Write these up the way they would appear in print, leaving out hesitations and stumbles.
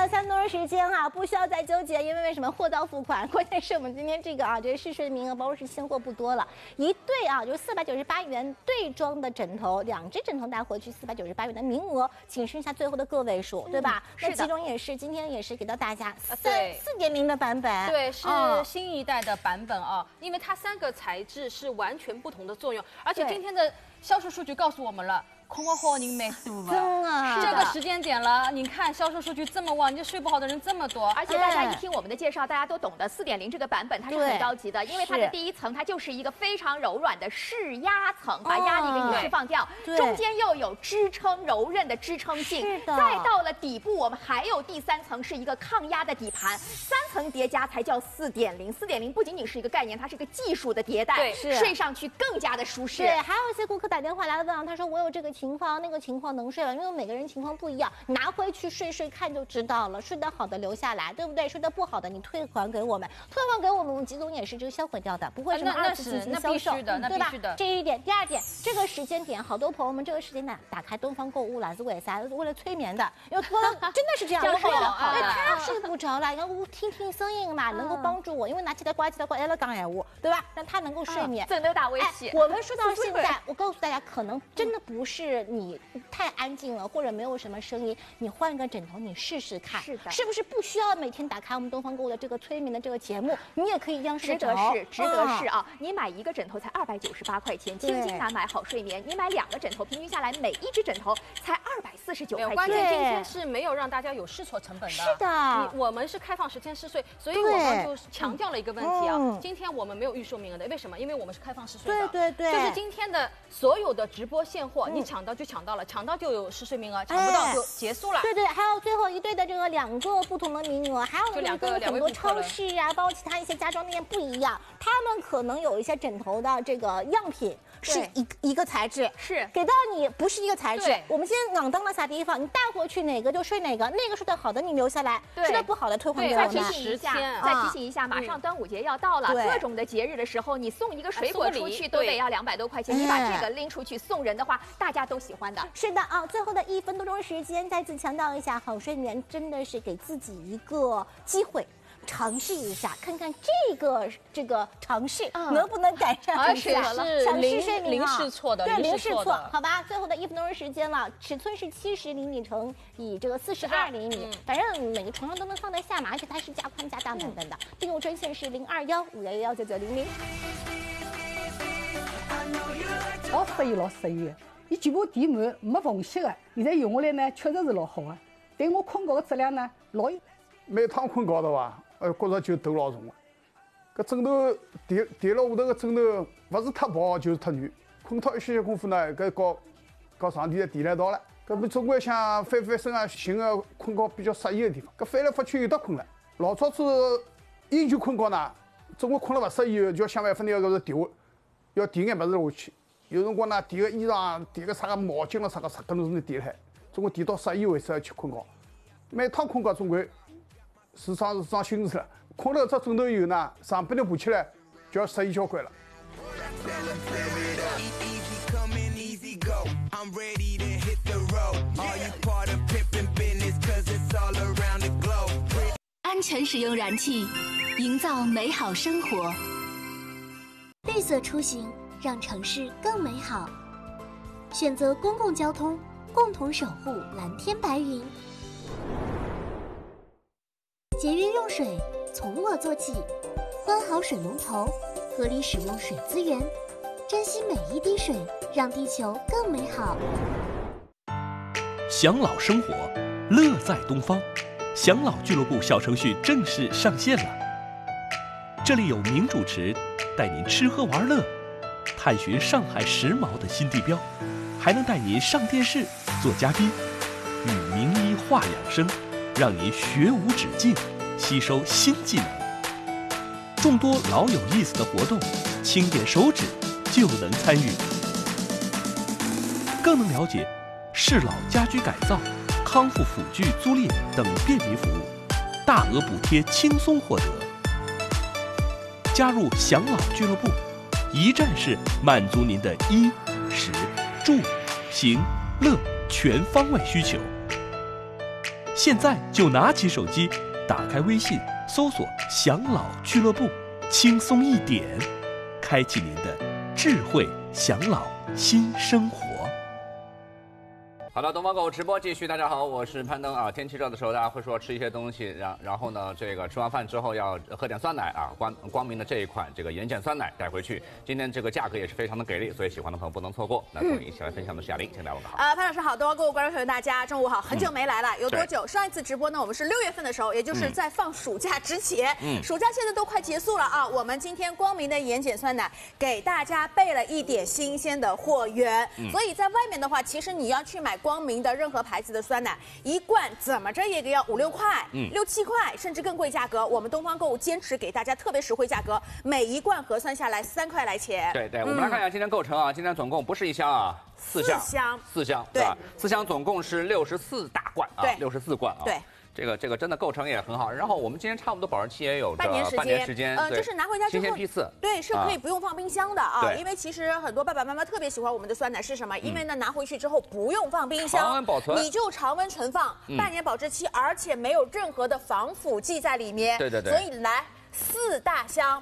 了3分多钟时间哈，不需要再纠结，因为为什么货到付款？关键是我们今天这个试睡名额，包括是现货不多了，一对就是498元对装的枕头，2只枕头带回去498元的名额，仅剩下最后的个位数，对吧？ 是的。 那其中也是今天也是给到大家4.0的版本， 对，是新一代的版本啊，因为它3个材质是完全不同的作用，而且今天的销售数据告诉我们了。空窝好人没多吧？ 真的， 这个时间点了，你看销售数据这么旺，你这睡不好的人这么多， 而且大家一听我们的介绍，大家都懂得4.0这个版本它是很高级的，因为它的第1层它就是一个非常柔软的释压层，把压力给你释放掉，中间又有支撑柔韧的支撑性，再到了底部，我们还有第3层是一个抗压的底盘，3层叠加才叫4.0。4.0不仅仅是一个概念，它是一个技术的迭代， 对， 睡上去更加的舒适。 对，还有一些顾客打电话来了问，他说我有这个情况那个情况能睡了，因为每个人情况不一样，拿回去睡看就知道了。睡得好的留下来，对不对？睡得不好的你退还给我们，我们吉总也是销毁掉的，不会什么2次进行销售，对吧？这一点。第2点，这个时间点，好多朋友们这个时间点打开东方购物了，是为啥？为了催眠的，因为真的是这样，对，他睡不着了，然后听声音嘛，能够帮助我，因为拿起来挂来了讲闲话，对吧？让他能够睡眠。 真的打微信。 我们说到现在，我告诉大家，可能真的不是你太安静了，或者没有什么声音，你换个枕头，你试试看，是不是不需要每天打开我们东方购物的这个催眠的这个节目，你也可以一样睡着。 值得是啊！你买1个枕头才298块钱，京津南买好睡眠。你买2个枕头，平均下来每1只枕头才249块钱。 关键今天是没有让大家有试错成本的。 是的， 我们是开放10天试睡，所以我们就强调了一个问题啊。今天我们没有预售名额的，为什么？因为我们是开放试睡的。 对， 就是今天的所有的直播现货，你抢到就抢到了，抢到就有试睡名额，抢不到就结束了。 对，还有最后一对的这个2个不同的名额，还有跟很多超市啊，包括其他一些家装店不一样，他们可能有一些枕头的这个样品是一个材质， 是给到你不是一个材质。我们先昂当了啥地方，你带回去哪个就睡哪个，那个睡得好的你留下来，睡得不好的退还给我们。 再提醒一下，马上端午节要到了，各种的节日的时候，你送一个水果出去都得要200多块钱，你把这个拎出去送人的话，大家都喜欢的。 是的啊，最后的1分多钟时间，再次强调一下，好睡眠真的是给自己一个机会。尝试一下，看看这个尝试能不能改善一下。 是零试错的， 对，零试错，好吧。最后的1分多钟时间了，尺寸是70厘米乘以这个42厘米，反正每个床上都能放得下嘛，而且它是加宽加大版本的。订购专线是0215119900。 老适意，老适意的。伊全部地满，没缝隙的，现在用下来呢，确实是老好的。对我困觉的质量呢，老有。 每趟困觉头啊，觉着就头老重个。搿枕头叠了下头个枕头，勿是太薄就是太软。困脱一些功夫呢，搿和上帝垫了一道了。搿么总归想翻身啊，寻个困觉比较适宜的地方。搿翻来覆去有得困了。老早子研究困觉呢，总归困了勿适宜，就要想办法拿搿个叠，要叠眼物事下去。有辰光呢，叠个衣裳，叠个啥个毛巾了啥个，搿侬是能叠开。总归叠到适宜为止去困觉。每趟困觉总归。时常心思了，困了这枕头以后呢，上半天爬起来就要适应交关了。 安全使用燃气，营造美好生活。 绿色出行，让城市更美好。选择公共交通，共同守护蓝天白云。节约用水，从我做起。关好水龙头，合理使用水资源，珍惜每一滴水，让地球更美好。 享老生活，乐在东方。享老俱乐部小程序正式上线了。这里有名主持带您吃喝玩乐，探寻上海时髦的新地标，还能带您上电视做嘉宾，与名医话养生，让您学无止境，吸收新技能。众多老有意思的活动，轻点手指就能参与，更能了解适老家居改造、康复辅具租赁等便民服务，大额补贴轻松获得。加入享老俱乐部，一站式满足您的衣、食、住、行、乐全方位需求。 现在就拿起手机，打开微信，搜索“享老俱乐部”，轻松一点，开启您的智慧享老新生活。 好的，东方购直播继续。大家好，我是攀登啊。天气热的时候，大家会说吃一些东西，然后呢，这个吃完饭之后要喝点酸奶啊。光明的这一款这个盐碱酸奶带回去，今天这个价格也是非常的给力，所以喜欢的朋友不能错过。来，跟我一起来分享的是亚玲，请大家问好。 潘老师好，东方购物观众朋友大家中午好，很久没来了，有多久？上一次直播呢，我们是6月份的时候，也就是在放暑假之前。暑假现在都快结束了啊，我们今天光明的盐碱酸奶给大家备了一点新鲜的货源，所以在外面的话，其实你要去买光明的任何牌子的酸奶，一罐怎么着也得要5、6块，6、7块，甚至更贵价格。我们东方购物坚持给大家特别实惠价格，每一罐核算下来3块来钱。 对，我们来看一下今天购成啊，今天总共不是1箱啊，4箱，对吧？4箱总共是64大罐啊，64罐啊。对。这个真的构成也很好，然后我们今天差不多保质期也有半年时间， 就是拿回家之后新鲜批次， 对，是可以不用放冰箱的啊，因为其实很多爸爸妈妈特别喜欢我们的酸奶是什么？因为呢拿回去之后不用放冰箱， 常温保存， 你就常温存放，半年保质期，而且没有任何的防腐剂在里面， 对， 所以来。4大箱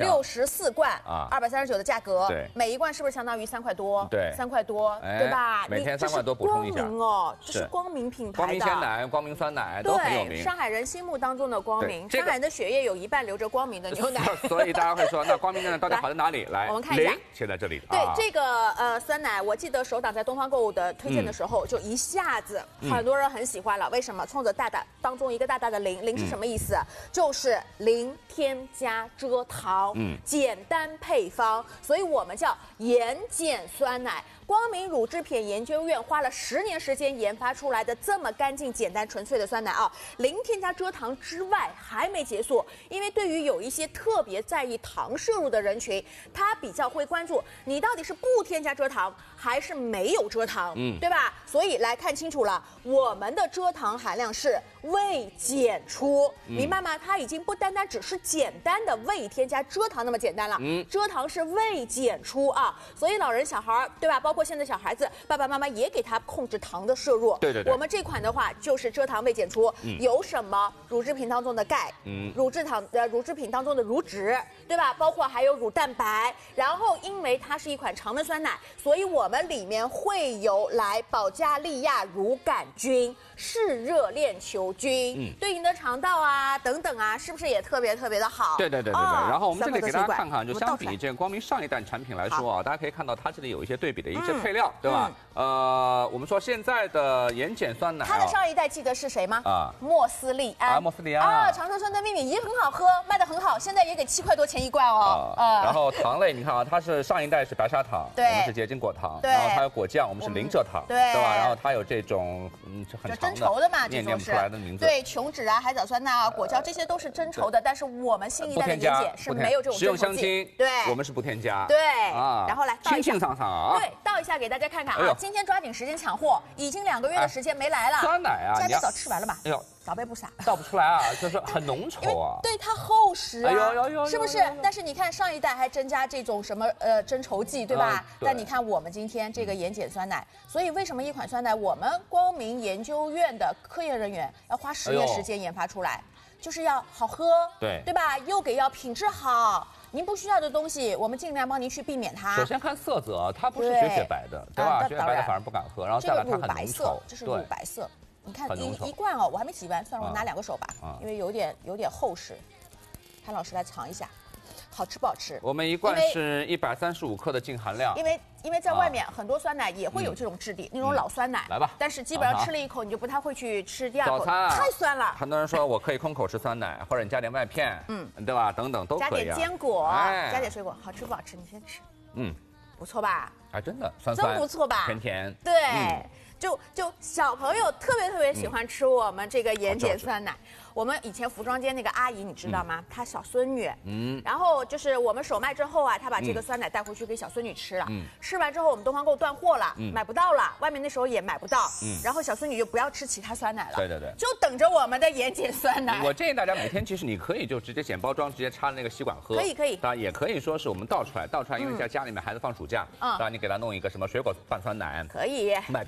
，64罐啊，239的价格， 对， 每一罐是不是相当于3块多？ 对 ，3块多，对吧？ 每天3块多补充一下。 光明哦，这是光明品牌的， 光明鲜奶、光明酸奶都很有名。 上海人心目当中的光明，上海人的血液有一半流着光明的牛奶。 所以大家会说，那光明的到底好在哪里？来， 我们看一下， 写在这里。 对，这个酸奶，我记得首档在东方购物的推荐的时候，就一下子很多人很喜欢了。为什么？冲着大当中一个大的零是什么意思？就是零添加蔗糖，简单配方，所以我们叫盐碱酸奶。光明乳制品研究院花了10年时间研发出来的这么干净、简单、纯粹的酸奶啊，零添加蔗糖之外还没结束，因为对于有一些特别在意糖摄入的人群，他比较会关注你到底是不添加蔗糖还是没有蔗糖，对吧？所以来看清楚了，我们的蔗糖含量是未检出，明白吗？它已经不单单只是简单的未添加蔗糖那么简单了，蔗糖是未检出啊，所以老人小孩对吧？包括现在小孩子，爸爸妈妈也给他控制糖的摄入。对，我们这款的话就是蔗糖未检出，有什么乳制品当中的钙，乳制品当中的乳脂，对吧？包括还有乳蛋白。然后因为它是一款常温酸奶，所以我们里面会有保加利亚乳杆菌、嗜热链球菌，对你的肠道啊等等啊，是不是也特别的好？对。 然后我们这里给大家看看，就相比这个光明上一代产品来说啊，大家可以看到它这里有一些对比的一些配料，对吧？我们说现在的盐碱酸奶， 它的上一代记得是谁吗？莫斯利安。长寿酸的秘密也很好喝，卖得很好，现在也给7块多钱一罐哦。 然后糖类，你看啊，它是上一代是白砂糖，我们是结晶果糖，然后它有果酱，我们是零蔗糖，对吧？然后它有这种很长的真稠的嘛， 念不出来的名字。 对，琼脂啊、海藻酸钠、果胶这些都是真稠的，但是我们新一代的盐碱是没有这种食用香精， 对， 我们是不添加。 对，然后来倒一下， 清桑桑啊。 对，倒一下给大家看看啊。今天抓紧时间抢货，已经2个月的时间没来了。 酸奶啊， 家里早吃完了吧？ 哎呦， 早备不撒， 倒不出来啊，就是很浓稠啊。 对，它厚实啊，是不是？但是你看上一代还增加这种什么增稠剂，对吧？但你看我们今天这个盐碱酸奶，所以为什么一款酸奶我们光明研究院的科研人员要花10年时间研发出来，就是要好喝，对吧？又要品质好。您不需要的东西，我们尽量帮您去避免它。 首先看色泽，它不是雪白的，对吧？雪白的反而不敢喝。然后再来它很浓稠， 这是乳白色。你看一罐哦，我还没洗完，算了，我拿2个手吧，因为有点厚实。潘老师来尝一下，好吃不好吃？ 我们一罐是135克的净含量。 因为在外面很多酸奶也会有这种质地，那种老酸奶。 来吧， 但是基本上吃了一口，你就不太会去吃第2口。 早餐太酸了。 很多人说我可以空口吃酸奶，或者你加点麦片，对吧？等等都可以。 加点坚果，加点水果，好吃不好吃？你先吃。不错吧？ 还真的酸真不错吧？ 甜甜。 对。就小朋友特别喜欢吃我们这个盐碱酸奶。我们以前服装间那个阿姨你知道吗？她小孙女，然后就是我们首卖之后啊，她把这个酸奶带回去给小孙女吃了。吃完之后我们东方购断货了，买不到了，外面那时候也买不到。然后小孙女就不要吃其他酸奶了， 对， 就等着我们的盐碱酸奶。 我建议大家每天其实你可以就直接剪包装，直接插那个吸管喝， 可以， 当然也可以说是我们倒出来，因为在家里面孩子放暑假，当然你给他弄一个什么水果拌酸奶， 可以， 麦片拌酸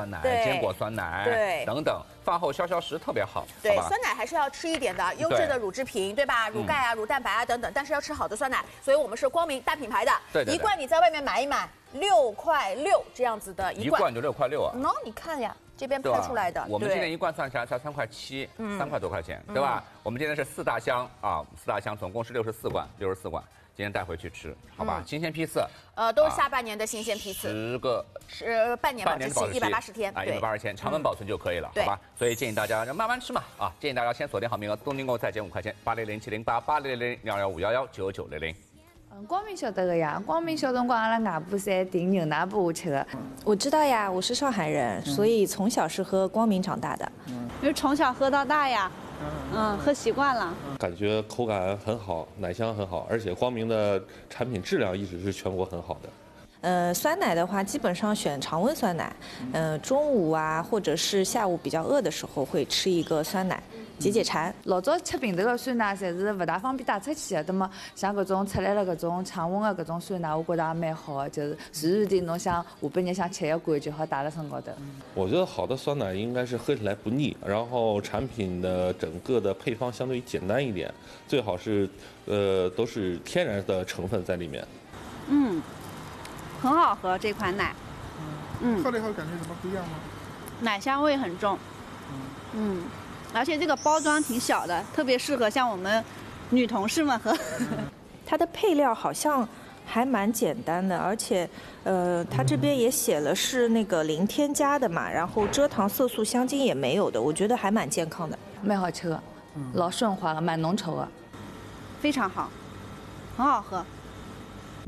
酸奶、 对坚果酸奶， 对等等，饭后消食特别好。 对， 好吧酸奶还是要吃一点的，优质的乳制品，对吧？乳钙啊、乳蛋白啊等等，但是要吃好的酸奶，所以我们是光明大品牌的， 对， 一罐你在外面买一买，6.6块这样子的一罐就6.6块啊。 喏，你看呀。这边拍出来的， 我们今天一罐算下来才3.7块，3块多块钱，对吧？我们今天是4大箱啊，4大箱总共是64罐，今天带回去吃，好吧？新鲜批次， 都是下半年的新鲜批次 ，10个是半年保质期，180天啊，180天，常温保存就可以了，好吧？所以建议大家慢慢吃嘛，啊，建议大家先锁定好名额，东京购再减5块钱，8007088100115990。 光明晓得的呀，光明小辰光阿拉外婆侪订牛奶拨我吃的。 我知道呀，我是上海人，所以从小是喝光明长大的。 因为从小喝到大呀，喝习惯了。 感觉口感很好，奶香很好，而且光明的产品质量一直是全国很好的。酸奶的话，基本上选常温酸奶。中午啊，或者是下午比较饿的时候，会吃一个酸奶。解解馋。 老早吃瓶头的酸奶，侪是不大方便带出去的。那么像搿种出来了搿种常温的搿种酸奶，我觉得也蛮好的，就是随时地侬想下半日想吃一罐就好带辣身高头。 我觉得好的酸奶应该是喝起来不腻，然后产品的整个的配方相对于简单一点，最好是都是天然的成分在里面。 很好喝这款奶。 喝了以后感觉什么不一样吗？ 奶香味很重。而且这个包装挺小的，特别适合像我们女同事们喝。 它的配料好像还蛮简单的，而且它这边也写了是那个零添加的嘛，然后蔗糖、色素、香精也没有的，我觉得还蛮健康的， 蛮好吃的，老顺滑的，蛮浓稠的， 非常好，很好喝。